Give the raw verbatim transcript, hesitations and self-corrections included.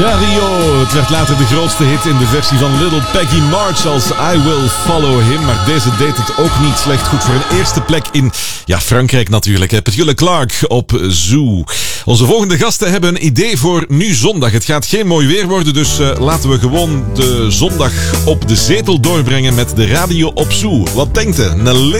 Ja, Rio. Het werd later de grootste hit in de versie van Little Peggy March als I Will Follow Him. Maar deze deed het ook niet slecht. Goed voor een eerste plek in ja, Frankrijk natuurlijk. Petula Clark op Zoo. Onze volgende gasten hebben een idee voor nu zondag. Het gaat geen mooi weer worden, dus uh, laten we gewoon de zondag op de zetel doorbrengen met de radio op Zoo. Wat denkt u? Een